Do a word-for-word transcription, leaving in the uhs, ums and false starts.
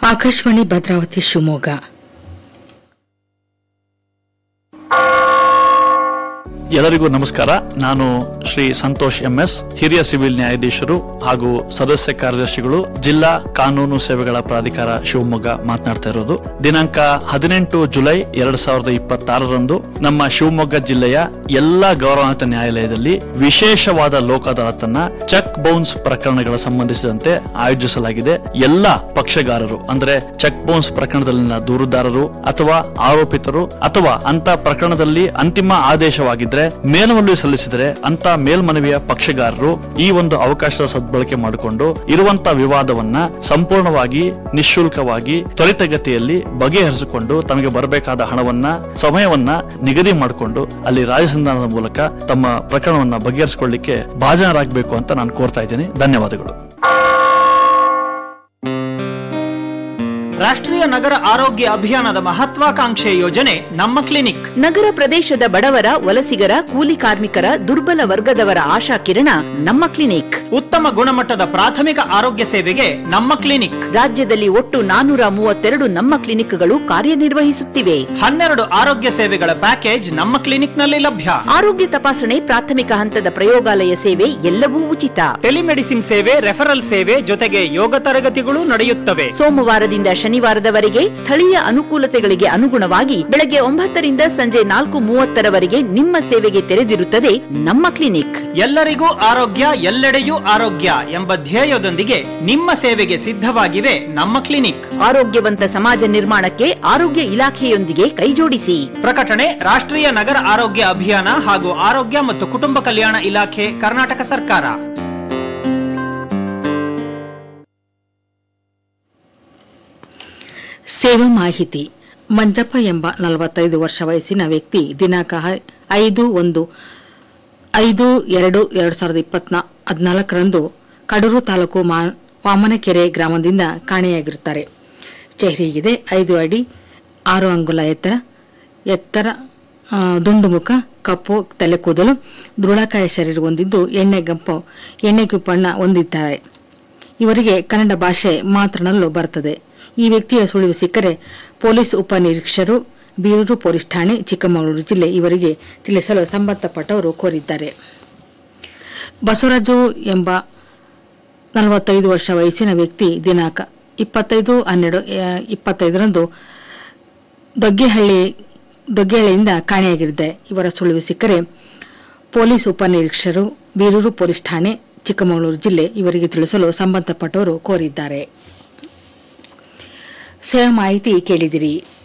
ಆಕಾಶವಾಣಿ ಭದ್ರಾವತಿ ಶಿವಮೊಗ್ಗ. ಎಲ್ಲರಿಗೂ ನಮಸ್ಕಾರ. ನಾನು ಶ್ರೀ ಸಂತೋಷ್ ಎಂಎಸ್, ಹಿರಿಯ ಸಿವಿಲ್ ನ್ಯಾಯಾಧೀಶರು ಹಾಗೂ ಸದಸ್ಯ ಕಾರ್ಯದರ್ಶಿಗಳು, ಜಿಲ್ಲಾ ಕಾನೂನು ಸೇವೆಗಳ ಪ್ರಾಧಿಕಾರ ಶಿವಮೊಗ್ಗ ಮಾತನಾಡ್ತಾ ಇರೋದು. ದಿನಾಂಕ ಹದಿನೆಂಟು ಜುಲೈ ಎರಡ್ ಸಾವಿರದ ಇಪ್ಪತ್ತಾರರಂದು ನಮ್ಮ ಶಿವಮೊಗ್ಗ ಜಿಲ್ಲೆಯ ಎಲ್ಲಾ ಗೌರವಾನ್ವಿತ ನ್ಯಾಯಾಲಯದಲ್ಲಿ ವಿಶೇಷವಾದ ಲೋಕ ಅದಾಲತನ್ನ ಚೆಕ್ ಬೌನ್ಸ್ ಪ್ರಕರಣಗಳ ಸಂಬಂಧಿಸಿದಂತೆ ಆಯೋಜಿಸಲಾಗಿದೆ. ಎಲ್ಲಾ ಪಕ್ಷಗಾರರು ಅಂದ್ರೆ ಚೆಕ್ ಬೌನ್ಸ್ ಪ್ರಕರಣದಲ್ಲಿನ ದೂರುದಾರರು ಅಥವಾ ಆರೋಪಿತರು ಅಥವಾ ಅಂತ ಪ್ರಕರಣದಲ್ಲಿ ಅಂತಿಮ ಆದೇಶವಾಗಿದ್ದರೆ ಮೇಲ್ಮನವಿ ಸಲ್ಲಿಸಿದರೆ ಅಂತ ಮೇಲ್ಮನವಿಯ ಪಕ್ಷಗಾರರು ಈ ಒಂದು ಅವಕಾಶದ ಸದ್ಬಳಕೆ ಮಾಡಿಕೊಂಡು ಇರುವಂತಹ ವಿವಾದವನ್ನ ಸಂಪೂರ್ಣವಾಗಿ ನಿಶುಲ್ಕವಾಗಿ ತ್ವರಿತಗತಿಯಲ್ಲಿ ಬಗೆಹರಿಸಿಕೊಂಡು ತಮಗೆ ಬರಬೇಕಾದ ಹಣವನ್ನ ಸಮಯವನ್ನ ನಿಗದಿ ಮಾಡಿಕೊಂಡು ಅಲ್ಲಿ ರಾಜಸಂಧಾನದ ಮೂಲಕ ತಮ್ಮ ಪ್ರಕರಣವನ್ನ ಬಗೆಹರಿಸಿಕೊಳ್ಳಿಕ್ಕೆ ಭಾಜನರಾಗಬೇಕು ಅಂತ ನಾನು ಕೋರ್ತಾ ಇದ್ದೀನಿ. ಧನ್ಯವಾದಗಳು. ರಾಷ್ಟ್ರೀಯ ನಗರ ಆರೋಗ್ಯ ಅಭಿಯಾನದ ಮಹತ್ವಾಕಾಂಕ್ಷೆ ಯೋಜನೆ ನಮ್ಮ ಕ್ಲಿನಿಕ್. ನಗರ ಪ್ರದೇಶದ ಬಡವರ, ವಲಸಿಗರ, ಕೂಲಿ ಕಾರ್ಮಿಕರ, ದುರ್ಬಲ ವರ್ಗದವರ ಆಶಾ ಕಿರಣ ನಮ್ಮ ಕ್ಲಿನಿಕ್. ಉತ್ತಮ ಗುಣಮಟ್ಟದ ಪ್ರಾಥಮಿಕ ಆರೋಗ್ಯ ಸೇವೆಗೆ ನಮ್ಮ ಕ್ಲಿನಿಕ್. ರಾಜ್ಯದಲ್ಲಿ ಒಟ್ಟು ನಾನೂರ ಮೂವತ್ತೆರಡು ನಮ್ಮ ಕ್ಲಿನಿಕ್ಗಳು ಕಾರ್ಯನಿರ್ವಹಿಸುತ್ತಿವೆ. ಹನ್ನೆರಡು ಆರೋಗ್ಯ ಸೇವೆಗಳ ಪ್ಯಾಕೇಜ್ ನಮ್ಮ ಕ್ಲಿನಿಕ್ ನಲ್ಲಿ ಲಭ್ಯ. ಆರೋಗ್ಯ ತಪಾಸಣೆ, ಪ್ರಾಥಮಿಕ ಹಂತದ ಪ್ರಯೋಗಾಲಯ ಸೇವೆ ಎಲ್ಲವೂ ಉಚಿತ. ಟೆಲಿಮೆಡಿಸಿನ್ ಸೇವೆ, ರೆಫರಲ್ ಸೇವೆ ಜೊತೆಗೆ ಯೋಗ ತರಗತಿಗಳು ನಡೆಯುತ್ತವೆ. ಸೋಮವಾರದಿಂದ ಶನಿವಾರದವರೆಗೆ ಸ್ಥಳೀಯ ಅನುಕೂಲತೆಗಳಿಗೆ ಅನುಗುಣವಾಗಿ ಬೆಳಗ್ಗೆ ಒಂಬತ್ತರಿಂದ ಸಂಜೆ ನಾಲ್ಕು ಮೂವತ್ತರವರೆಗೆ ನಿಮ್ಮ ಸೇವೆಗೆ ತೆರೆದಿರುತ್ತದೆ ನಮ್ಮ ಕ್ಲಿನಿಕ್. ಎಲ್ಲರಿಗೂ ಆರೋಗ್ಯ, ಎಲ್ಲೆಡೆಯೂ ಆರೋಗ್ಯ ಎಂಬ ಧ್ಯೇಯದೊಂದಿಗೆ ನಿಮ್ಮ ಸೇವೆಗೆ ಸಿದ್ಧವಾಗಿವೆ ನಮ್ಮ ಕ್ಲಿನಿಕ್. ಆರೋಗ್ಯವಂತ ಸಮಾಜ ನಿರ್ಮಾಣಕ್ಕೆ ಆರೋಗ್ಯ ಇಲಾಖೆಯೊಂದಿಗೆ ಕೈಜೋಡಿಸಿ. ಪ್ರಕಟಣೆ ರಾಷ್ಟ್ರೀಯ ನಗರ ಆರೋಗ್ಯ ಅಭಿಯಾನ ಹಾಗೂ ಆರೋಗ್ಯ ಮತ್ತು ಕುಟುಂಬ ಕಲ್ಯಾಣ ಇಲಾಖೆ, ಕರ್ನಾಟಕ ಸರ್ಕಾರ. ಸೇವಾ ಮಾಹಿತಿ. ಮಂಜಪ್ಪ ಎಂಬ ನಲವತ್ತೈದು ವರ್ಷ ವಯಸ್ಸಿನ ವ್ಯಕ್ತಿ ದಿನಾಂಕ ಐದು ಒಂದು ಐದು ಎರಡು ಎರಡು ಸಾವಿರದ ಇಪ್ಪತ್ನಾ ಹದಿನಾಲ್ಕರಂದು ಕಡೂರು ತಾಲೂಕು ವಾಮನಕೆರೆ ಗ್ರಾಮದಿಂದ ಕಾಣೆಯಾಗಿರುತ್ತಾರೆ. ಚೆಹರೆಗಿದೆ, ಐದು ಅಡಿ ಆರು ಅಂಗುಲ ಎತ್ತರ ಎತ್ತರ ದುಂಡು ಮುಖ, ಕಪ್ಪು ತಲೆ ಕೂದಲು, ದೃಢಕಾಯ ಶರೀರ ಹೊಂದಿದ್ದು ಎಣ್ಣೆಗಂಪು ಎಣ್ಣೆಗುಪ್ಪಣ್ಣ ಹೊಂದಿದ್ದಾರೆ. ಇವರಿಗೆ ಕನ್ನಡ ಭಾಷೆ ಮಾತನಾಡಲು ಬರುತ್ತದೆ. ಈ ವ್ಯಕ್ತಿಯ ಸುಳಿವು ಸಿಕ್ಕರೆ ಪೊಲೀಸ್ ಉಪನಿರೀಕ್ಷರು, ಬೀರೂರು ಪೊಲೀಸ್ ಠಾಣೆ, ಚಿಕ್ಕಮಗಳೂರು ಜಿಲ್ಲೆ ಇವರಿಗೆ ತಿಳಿಸಲು ಸಂಬಂಧಪಟ್ಟವರು ಕೋರಿದ್ದಾರೆ. ಬಸವರಾಜು ಎಂಬ ನಲವತ್ತೈದು ವರ್ಷ ವಯಸ್ಸಿನ ವ್ಯಕ್ತಿ ದಿನಾಂಕ ಇಪ್ಪತ್ತೈದು ಹನ್ನೆರಡು ಇಪ್ಪತ್ತೈದರಂದು ದೊಗ್ಗೆಹಳ್ಳಿ ದೊಗ್ಗೆಹಳ್ಳಿಯಿಂದ ಕಾಣೆಯಾಗಿರುತ್ತೆ. ಇವರ ಸುಳಿವು ಸಿಕ್ಕರೆ ಪೊಲೀಸ್ ಉಪನಿರೀಕ್ಷರು, ಬೀರೂರು ಪೊಲೀಸ್ ಠಾಣೆ, ಚಿಕ್ಕಮಗಳೂರು ಜಿಲ್ಲೆ ಇವರಿಗೆ ತಿಳಿಸಲು ಸಂಬಂಧಪಟ್ಟವರು ಕೋರಿದ್ದಾರೆ. ಸೇವಾ ಮಾಹಿತಿ ಕೇಳಿದಿರಿ.